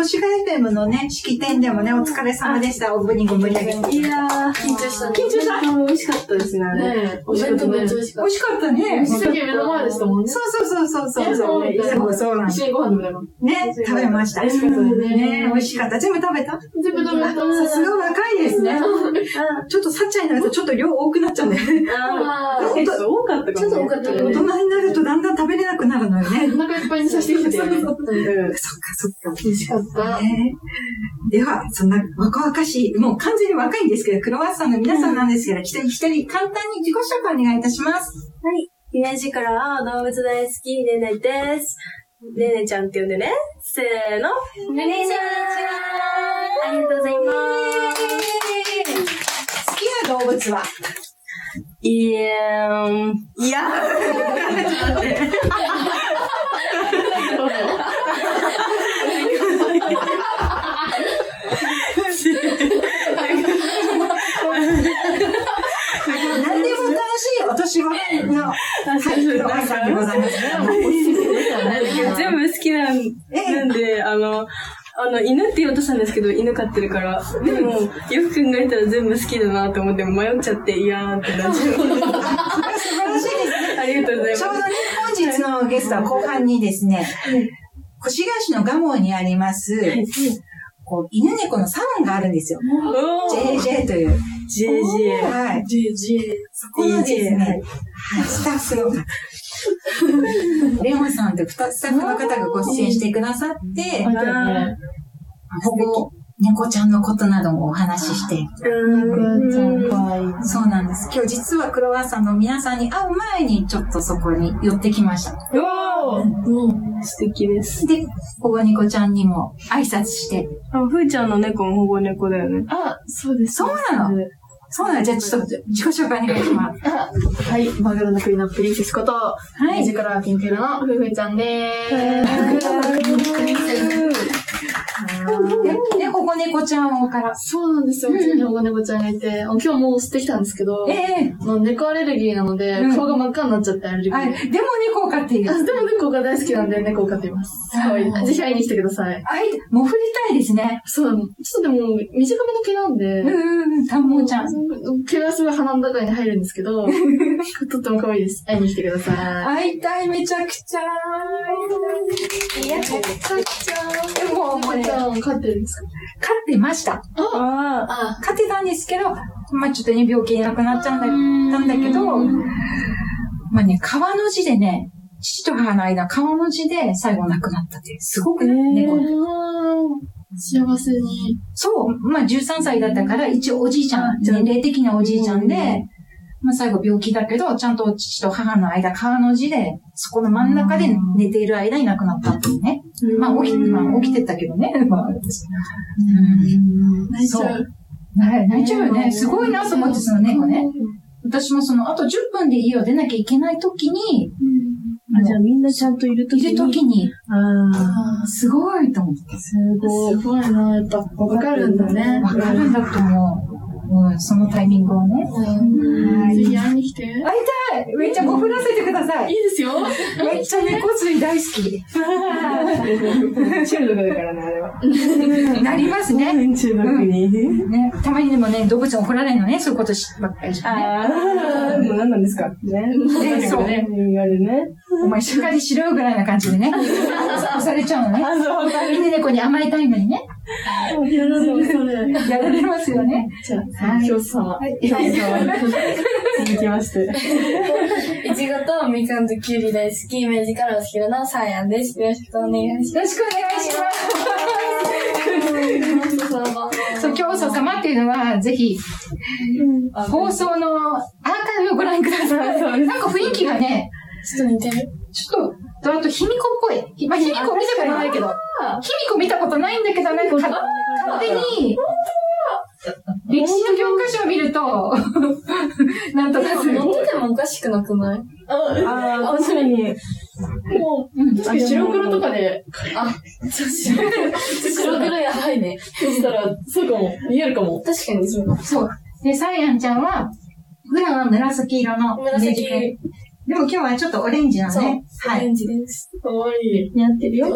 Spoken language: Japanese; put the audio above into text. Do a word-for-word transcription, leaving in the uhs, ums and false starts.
越谷 エフエム のね、式典でもね、お疲れ様でした。オープニング盛り上げて。 いやー、緊張した。 緊張した。 美味しかったですね。ね美味しかったね。美味しかったね。 席目の前でしたもんね。 そうそうそうそう。そうそうなんです。 一緒にご飯食べたの。 ね、食べました。美味しかったね。美味しかった。全部食べた？ 全部食べた。 さすが若いですね。ちょっとさっちゃんになるとちょっと量多くなっちゃうんだよね。 あー、多かったかも。ちょっと多かったね。 大人になるとだんだん食べれなくなるのよね。 お腹いっぱいにさせてきてたよね。そっかそっか。 美味しかった。 では、そんな若々しい、もう完全に若いんですけど、クロワッサンの皆さんなんですけど、一人一人簡単に自己紹介お願いいたします。 はい。イメージカラー動物大好きねねです。ねねちゃんって呼んでね。せーの。ねねちゃん。ありがとうございます。 好きな動物は？ いやーん。いや何でも楽しい私はのクロワッサンでございます。 全部好きなんで、あの、あの、犬って言おうとしたんですけど、犬飼ってるから。でも、よく考えたら全部好きだなと思って迷っちゃって、いやーってなっちゃう。素晴らしいですね。 ありがとうございます。 ちょうどね、本日のゲストは後半にですね、越谷市の蒲生にあります、こう犬猫のサロンがあるんですよ。ジェージェー という。 ジェージェー。 はい。 ジェージェー。 そこのですね、はい、スタッフの方。レオンさんというスタッフの方がご出演してくださって、保護猫ちゃんのことなどもお話しして。そうなんです。今日実はクロワッサンの皆さんに会う前にちょっとそこに寄ってきました。 おー、素敵です。 で、保護猫ちゃんにも挨拶して。 あ、ふーちゃんの猫も保護猫だよね。 あ、そうです。 そうなの？そうなの？じゃあちょっと自己紹介お願いします。 はい、マグロの国のプリンセスこと、はい、ミジカラーピンク色のふーふーちゃんでーす。 で、保護猫ちゃんから。 そうなんですよ。うちに保護猫ちゃんがいて、今日もう吸ってきたんですけど、えー、猫アレルギーなので、顔が真っ赤になっちゃってアレルギー。 でも猫を飼っている。 でも猫が大好きなんで猫を飼っています。はい。ぜひ会いに来てください。 はい。もう振りたいですね。 そうなの。ちょっとでも、短めの毛なんで、 うんうん、短毛ちゃん。 毛はすごい鼻の中に入るんですけど、とっても可愛いです。会いに来てください。 会いたい、めちゃくちゃ。 いや、めちゃくちゃ。 でも、 もうね、飼ってるんですか？ 飼ってました。ああ。飼ってたんですけど、まあちょっとね、病気で亡くなっちゃったんだけど、まあね、川の字でね、父と母の間、川の字で最後亡くなったっていう、すごくね、猫。 幸せに。 そう。まあじゅうさんさいだったから、一応おじいちゃん、年齢的なおじいちゃんで、まあ最後病気だけど、ちゃんと父と母の間、川の字で、そこの真ん中で寝ている間に亡くなったっていうね。まあ起き、まあ起きてたけどね。まあ、うん。 泣いちゃう。 泣いちゃうよね。すごいなと思って、その猫ね。私もその、あとじゅっぷんで家を出なきゃいけないときに、 あ、じゃあみんなちゃんといるときに。 いるときに。 ああ。すごいと思って。 すごい。 すごいな、やっぱ。わかるんだね。 わかるんだと思う。うん、そのタイミングをね。 はい。ぜひ会いに来て。 会いたい！めっちゃご振らせてください。 いいですよ。 めっちゃ猫吸い大好き。 中毒だからね、あれは。 なりますね。 中毒に。 ね。たまにでもね、動物に怒られるのね、そういうことばっかりしてね。 ああ、もう何なんですかね。 そうね。 言われるね。 お前しっかりしろよぐらいな感じでね。押されちゃうのね。 あ、そう。 犬猫に甘えたいのにね。 やられる、それ。 やられますよね。 じゃあ、教師様。はい。 続きまして。 いちごとみかんときゅうり大好き、イメージカラー好きなサーヤンです。よろしくお願いします。 よろしくお願いします。そう、教祖様っていうのは、ぜひ、放送のアーカイブをご覧ください。なんか雰囲気がね、 ちょっと似てる？ ちょっと、あと、卑弥呼っぽい。まあ、卑弥呼見たことないけど、卑弥呼見たことないんだけど、なんか、勝手に、歴史の教科書を見ると、なんとかする。 乗っててもおかしくなくない？ ああ、確かに。 もう、確かに白黒とかで、 あ、白黒やばいね。 そしたら、そうかも。見えるかも。 確かにそう。 そう。で、サイアンちゃんは、普段は紫色の紫。 でも今日はちょっとオレンジなのね。 はい。オレンジです。 かわいい。 似合ってるよ。